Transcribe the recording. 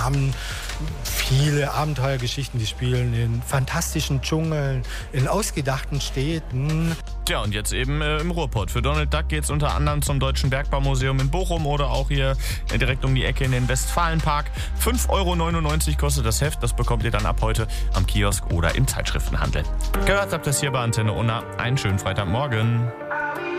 haben viele Abenteuergeschichten, die spielen in fantastischen Dschungeln, in ausgedachten Städten. Tja, und jetzt eben im Ruhrpott. Für Donald Duck geht's unter anderem zum Deutschen Bergbaumuseum in Bochum oder auch hier direkt um die Ecke in den Westfalenpark. 5,99 € kostet das Heft. Das bekommt ihr dann ab heute am Kiosk oder im Zeitschriftenhandel. Gehört habt ihr das hier bei Antenne Unna. Einen schönen Freitagmorgen.